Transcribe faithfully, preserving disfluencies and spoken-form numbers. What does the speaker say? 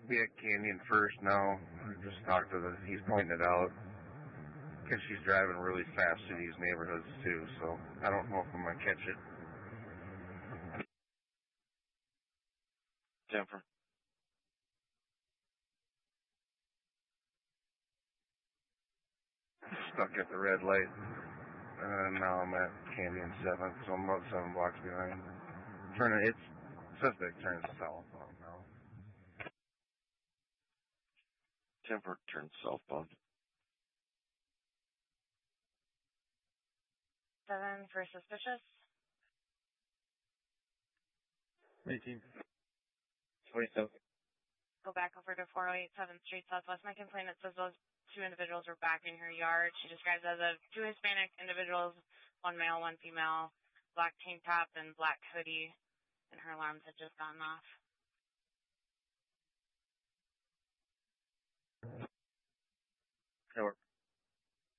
be at Canyon first now. I just talked to the, he's pointing it out. Because she's driving really fast through these neighborhoods too, so I don't know if I'm going to catch it. Denver. Stuck at the red light. And now I'm at Canyon seventh, so I'm about seven blocks behind. Turning, it's, it says that it turns southbound now. Denver turns southbound. Seven for suspicious. eighteen. twenty-seven. Go back over to four oh eight seventh Street Southwest. My complainant says those two individuals were back in her yard. She describes as of two Hispanic individuals, one male, one female, black tank top and black hoodie, and her alarms had just gone off.